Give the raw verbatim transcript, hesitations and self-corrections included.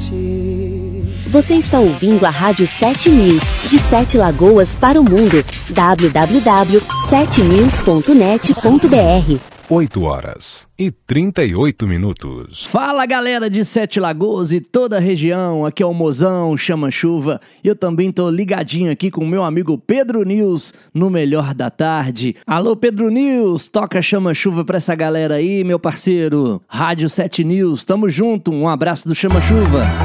Você está ouvindo a Rádio sete News, de Sete Lagoas para o mundo. w w w ponto sete news ponto net ponto b r. oito horas e trinta e oito minutos. Fala, galera de Sete Lagoas e toda a região, aqui é o Mozão, Chama Chuva, e eu também tô ligadinho aqui com o meu amigo Pedro News, no Melhor da Tarde. Alô, Pedro News, toca Chama Chuva pra essa galera aí, meu parceiro. Rádio sete News, tamo junto, um abraço do Chama Chuva.